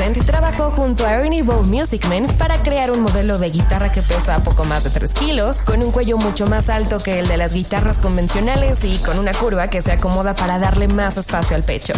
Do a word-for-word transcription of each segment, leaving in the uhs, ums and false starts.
Townsend trabajó junto a Ernie Ball Music Man para crear un modelo de guitarra que pesa poco más de tres kilos, con un cuello mucho más alto que el de las guitarras convencionales y con una curva que se acomoda para darle más espacio al pecho.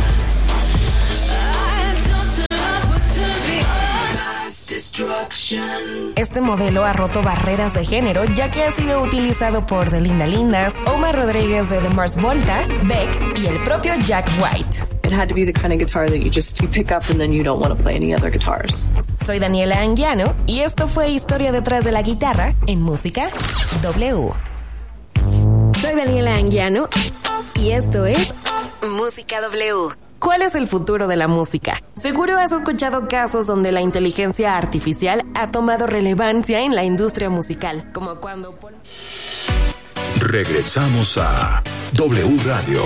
Este modelo ha roto barreras de género, ya que ha sido utilizado por The Linda Lindas, Omar Rodríguez de The Mars Volta, Beck y el propio Jack White. It had to be the kind of guitar that you just you pick up and then you don't want to play any other guitars. Soy Daniela Anguiano y esto fue Historia detrás de la guitarra en Música W. Soy Daniela Anguiano y esto es Música W. ¿Cuál es el futuro de la música? Seguro has escuchado casos donde la inteligencia artificial ha tomado relevancia en la industria musical, como cuando... Regresamos a W Radio.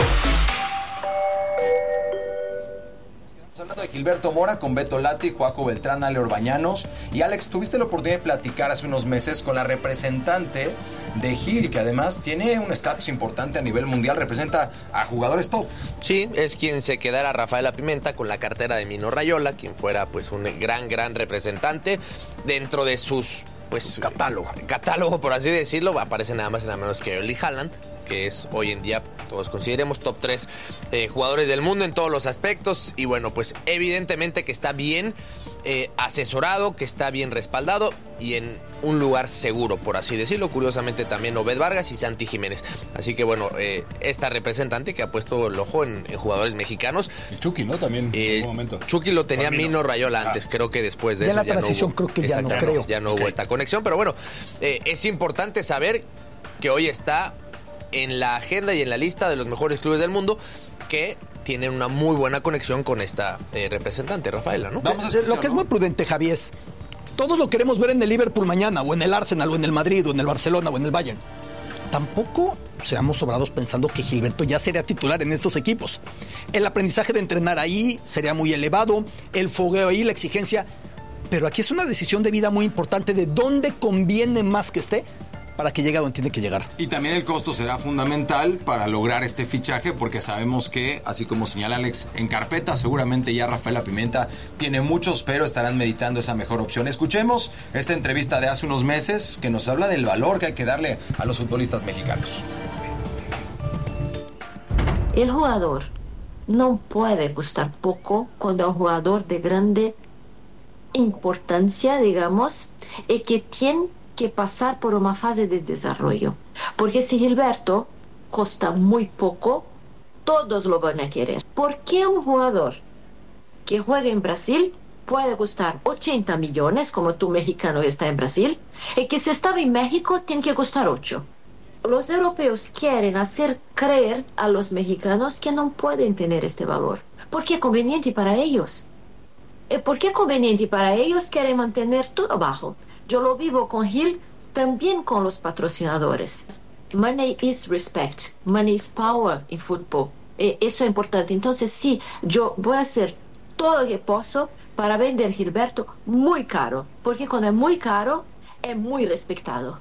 Hablando de Gilberto Mora con Beto Lati, Joaco Beltrán, Ale Orbañanos. Y Alex, tuviste la oportunidad de platicar hace unos meses con la representante de Gil, que además tiene un estatus importante a nivel mundial, representa a jugadores top. Sí, es quien se quedara Rafaela Pimenta con la cartera de Mino Raiola, quien fuera pues un gran, gran representante dentro de sus... pues catálogo, catálogo por así decirlo, aparece nada más y nada menos que Erling Haaland, que es hoy en día, todos consideremos, top tres eh, jugadores del mundo en todos los aspectos. Y bueno, pues evidentemente que está bien eh, asesorado, que está bien respaldado y en un lugar seguro, por así decirlo. Curiosamente también Obed Vargas y Santi Jiménez. Así que bueno, eh, esta representante que ha puesto el ojo en, en jugadores mexicanos. Y Chucky, ¿no? También eh, en algún momento. Chucky lo tenía Mino. Mino Raiola antes, ah. creo que después de ya eso la ya transición no hubo, creo que ya no creo. Ya no okay. hubo esta conexión, pero bueno, eh, es importante saber que hoy está en la agenda y en la lista de los mejores clubes del mundo que tienen una muy buena conexión con esta eh, representante, Rafaela, ¿no? Vamos a escuchar, lo que ¿no? es muy prudente, Javier, es, todos lo queremos ver en el Liverpool mañana, o en el Arsenal, o en el Madrid, o en el Barcelona, o en el Bayern. Tampoco seamos sobrados pensando que Gilberto ya sería titular en estos equipos. El aprendizaje de entrenar ahí sería muy elevado, el fogueo ahí, la exigencia. Pero aquí es una decisión de vida muy importante de dónde conviene más que esté para que llegue a donde tiene que llegar. Y también el costo será fundamental para lograr este fichaje, porque sabemos que, así como señala Alex, en carpeta seguramente ya Rafaela Pimenta tiene muchos, pero estarán meditando esa mejor opción. Escuchemos esta entrevista de hace unos meses que nos habla del valor que hay que darle a los futbolistas mexicanos. El jugador no puede costar poco cuando es un jugador de grande importancia, digamos, y que tiene que pasar por una fase de desarrollo. Porque si Gilberto cuesta muy poco, todos lo van a querer. ¿Por qué un jugador que juega en Brasil puede costar ochenta millones, como tú mexicano que está en Brasil, y que si estaba en México tiene que costar ocho? Los europeos quieren hacer creer a los mexicanos que no pueden tener este valor, porque es conveniente para ellos. ¿Por qué es conveniente para ellos? Quieren mantener todo bajo. Yo lo vivo con Gil, también con los patrocinadores. Money is respect, money is power en fútbol. Eh, eso es importante. Entonces sí, yo voy a hacer todo lo que puedo para vender Gilberto muy caro, porque cuando es muy caro, es muy respetado.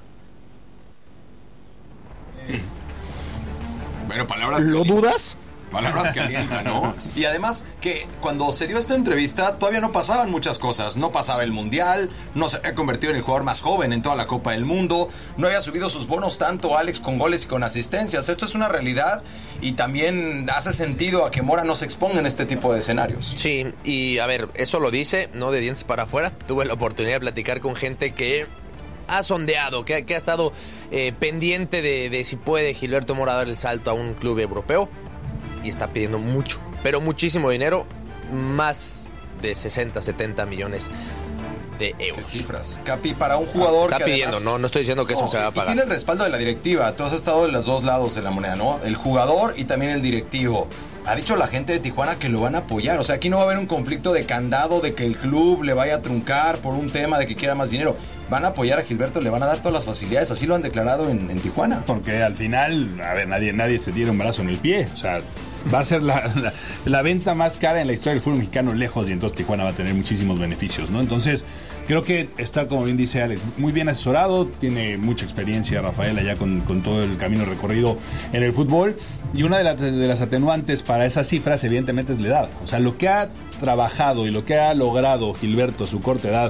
Bueno, palabras... ¿Lo dudas? Palabras que alientan, ¿no? Y además que cuando se dio esta entrevista todavía no pasaban muchas cosas. No pasaba el Mundial, no se había convertido en el jugador más joven en toda la Copa del Mundo, no había subido sus bonos tanto Alex con goles y con asistencias. Esto es una realidad y también hace sentido a que Mora no se exponga en este tipo de escenarios. Sí, y a ver, eso lo dice, no de dientes para afuera. Tuve la oportunidad de platicar con gente que ha sondeado, que, que ha estado eh, pendiente de, de si puede Gilberto Mora dar el salto a un club europeo. Y está pidiendo mucho, pero muchísimo dinero, más de sesenta, setenta millones de euros. ¿Qué cifras? Capi, para un jugador está que pidiendo, además, no, no estoy diciendo que eso no, se va a pagar. Y tiene el respaldo de la directiva. Tú has estado en los dos lados de la moneda, ¿no? El jugador y también el directivo. Ha dicho la gente de Tijuana que lo van a apoyar. O sea, aquí no va a haber un conflicto de candado, de que el club le vaya a truncar por un tema de que quiera más dinero. Van a apoyar a Gilberto, le van a dar todas las facilidades. Así lo han declarado en, en Tijuana. Porque al final, a ver, nadie, nadie se tira un brazo en el pie. O sea, va a ser la, la, la venta más cara en la historia del fútbol mexicano lejos, y entonces Tijuana va a tener muchísimos beneficios, ¿no? Entonces, creo que está, como bien dice Alex, muy bien asesorado, tiene mucha experiencia Rafaela ya con, con todo el camino recorrido en el fútbol, y una de, la, de las atenuantes para esas cifras evidentemente es la edad. O sea, lo que ha trabajado y lo que ha logrado Gilberto a su corta edad,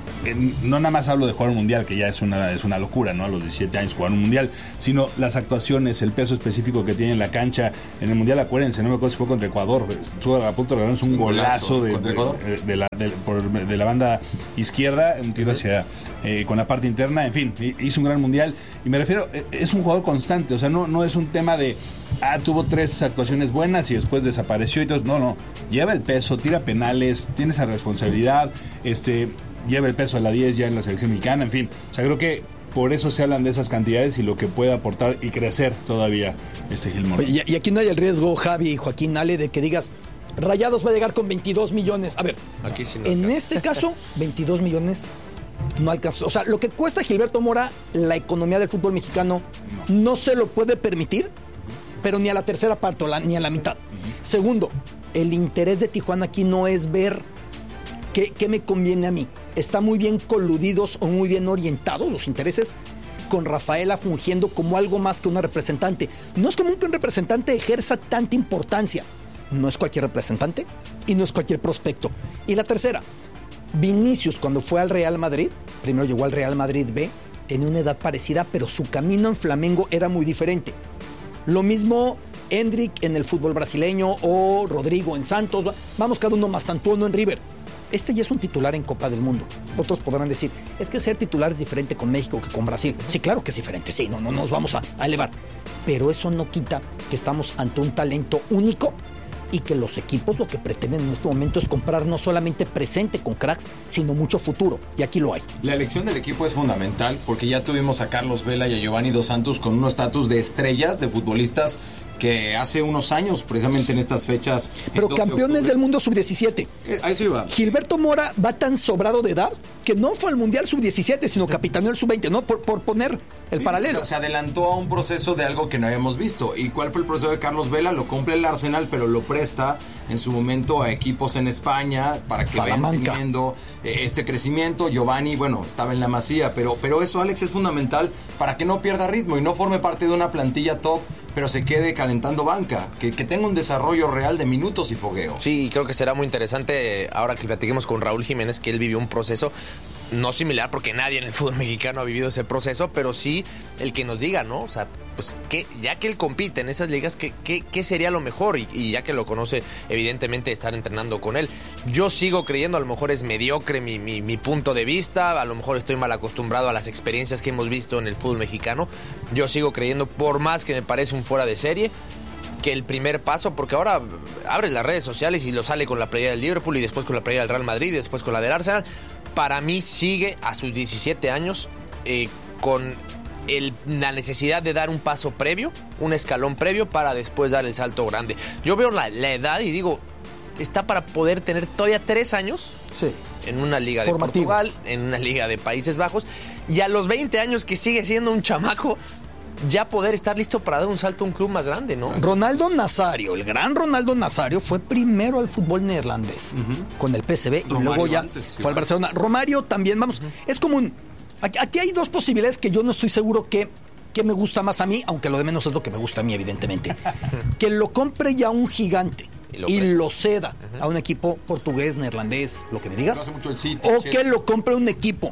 no nada más hablo de jugar un mundial, que ya es una, es una locura, ¿no? A los diecisiete años jugar un mundial, sino las actuaciones, el peso específico que tiene en la cancha. En el mundial, acuérdense, no me acuerdo si fue contra Ecuador, estuvo a punto de ganarnos un, un golazo, golazo de, de, de, la, de, por, de la banda izquierda, un tiro hacia eh, con la parte interna, en fin, hizo un gran mundial. Y me refiero, es un jugador constante, o sea, no, no es un tema de, ah, tuvo tres actuaciones buenas y después desapareció y todo. No, no, lleva el peso, tira penales, tiene esa responsabilidad, este... lleva el peso de la diez ya en la selección mexicana, en fin. O sea, creo que por eso se hablan de esas cantidades y lo que puede aportar y crecer todavía este Gilmore. Y, y aquí no hay el riesgo, Javi y Joaquín Ale, de que digas, Rayados va a llegar con veintidós millones. A ver, aquí sí no en alcanza. Este caso, veintidós millones no alcanza. O sea, lo que cuesta Gilberto Mora, la economía del fútbol mexicano no, no se lo puede permitir, pero ni a la tercera parte, la, ni a la mitad. Uh-huh. Segundo, el interés de Tijuana aquí no es ver qué, qué me conviene a mí. Está muy bien coludidos o muy bien orientados los intereses con Rafaela fungiendo como algo más que una representante. No es común que un representante ejerza tanta importancia. No es cualquier representante y no es cualquier prospecto. Y la tercera, Vinicius cuando fue al Real Madrid, primero llegó al Real Madrid B, tenía una edad parecida, pero su camino en Flamengo era muy diferente. Lo mismo Hendrik en el fútbol brasileño o Rodrigo en Santos. Vamos cada uno más, tanto uno en River. Este ya es un titular en Copa del Mundo. Otros podrán decir, es que ser titular es diferente con México que con Brasil. Sí, claro que es diferente, sí, no, no nos vamos a, a elevar. Pero eso no quita que estamos ante un talento único y que los equipos lo que pretenden en este momento es comprar no solamente presente con cracks, sino mucho futuro. Y aquí lo hay. La elección del equipo es fundamental porque ya tuvimos a Carlos Vela y a Giovanni Dos Santos con un estatus de estrellas, de futbolistas que hace unos años, precisamente en estas fechas... Pero campeones de del mundo sub diecisiete. Eh, ahí sí va. Gilberto Mora va tan sobrado de edad que no fue al Mundial sub diecisiete, sino capitaneó el sub veinte, ¿no? Por, por poner el sí, paralelo. O sea, se adelantó a un proceso de algo que no habíamos visto. ¿Y cuál fue el proceso de Carlos Vela? Lo cumple el Arsenal, pero lo presta en su momento a equipos en España para que Salamanca. vayan teniendo eh, este crecimiento. Giovanni, bueno, estaba en la Masía, pero, pero eso, Alex, es fundamental para que no pierda ritmo y no forme parte de una plantilla top, pero se quede calentando banca, que, que tenga un desarrollo real de minutos y fogueo. Sí, creo que será muy interesante ahora que platiquemos con Raúl Jiménez, que él vivió un proceso no similar, porque nadie en el fútbol mexicano ha vivido ese proceso, pero sí el que nos diga, ¿no? O sea, pues que ya que él compite en esas ligas, ¿qué, qué, qué sería lo mejor? Y, y ya que lo conoce, evidentemente, estar entrenando con él. Yo sigo creyendo, a lo mejor es mediocre mi, mi, mi punto de vista, a lo mejor estoy mal acostumbrado a las experiencias que hemos visto en el fútbol mexicano. Yo sigo creyendo, por más que me parece un fuera de serie, que el primer paso, porque ahora abre las redes sociales y lo sale con la playera del Liverpool y después con la playera del Real Madrid y después con la del Arsenal. Para mí sigue a sus diecisiete años eh, con el, la necesidad de dar un paso previo, un escalón previo para después dar el salto grande. Yo veo la, la edad y digo, está para poder tener todavía tres años sí. en una liga de Portugal, en una liga de Países Bajos, y a los veinte años que sigue siendo un chamaco, ya poder estar listo para dar un salto a un club más grande, ¿no? Ronaldo Nazario, el gran Ronaldo Nazario, fue primero al fútbol neerlandés uh-huh. con el P S V y Romario luego ya antes, fue al Barcelona. Romario también, vamos, uh-huh. es común. Aquí, aquí hay dos posibilidades que yo no estoy seguro que, que me gusta más a mí, aunque lo de menos es lo que me gusta a mí, evidentemente. Que lo compre ya un gigante y lo, y lo ceda uh-huh. a un equipo portugués, neerlandés, lo que me digas. Hace mucho el City, o che. Que lo compre un equipo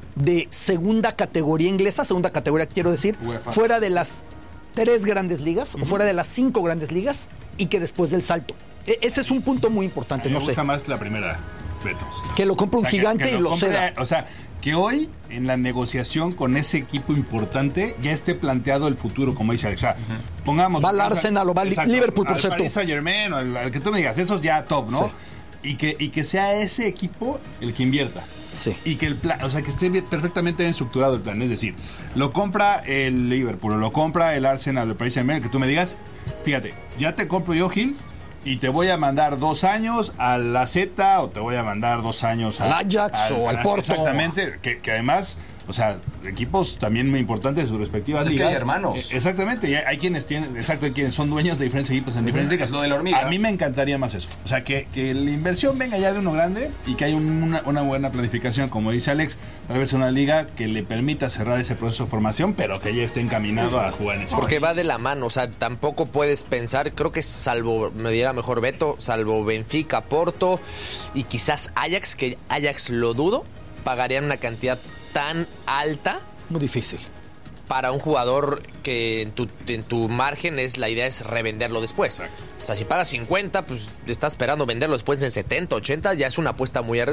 de segunda categoría inglesa, segunda categoría quiero decir, UEFA. Fuera de las tres grandes ligas, uh-huh. o fuera de las cinco grandes ligas, y que después del salto. E- ese es un punto muy importante, a mí no me sé. gusta más la primera, Beto. Que lo compre un o sea, gigante que, que y lo, lo compre, ceda. O sea, que hoy, en la negociación con ese equipo importante, ya esté planteado el futuro, como dice Alex. O sea, uh-huh. pongamos... Va al Arsenal o va al Liverpool, por cierto. Al Paris Saint-Germain, o al, al que tú me digas, esos ya top, ¿no? Sí. Y que, y que sea ese equipo el que invierta. Sí. Y que el plan, o sea, que esté perfectamente bien estructurado el plan. Es decir, lo compra el Liverpool, o lo compra el Arsenal, o el Paris Saint-Germain, que tú me digas, fíjate, ya te compro yo, Gil, y te voy a mandar dos años a la Z, o te voy a mandar dos años a, al Ajax al, o al Porto. Exactamente, que, que además O sea, equipos también muy importantes de sus respectivas Es que ligas. hay hermanos. Eh, Exactamente, y hay, hay quienes tienen, exacto, hay quienes son dueños de diferentes equipos en diferentes ligas. Es lo de la hormiga. A mí me encantaría más eso. O sea, que, que la inversión venga ya de uno grande y que haya una, una buena planificación, como dice Alex, tal vez una liga que le permita cerrar ese proceso de formación, pero que ya esté encaminado a jugar en ese Porque va de la mano, o sea, tampoco puedes pensar, creo que salvo, me diera mejor Beto, salvo Benfica, Porto y quizás Ajax, que Ajax lo dudo, pagarían una cantidad tan alta. Muy difícil. Para un jugador que en tu, en tu margen es la idea es revenderlo después. Exacto. O sea, si pagas cincuenta, pues estás esperando venderlo después en setenta, ochenta, ya es una apuesta muy arriesgada.